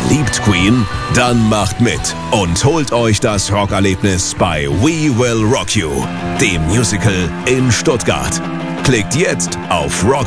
Liebt Queen? Dann macht mit und holt euch das Rockerlebnis bei We Will Rock You, dem Musical in Stuttgart. Klickt jetzt auf rock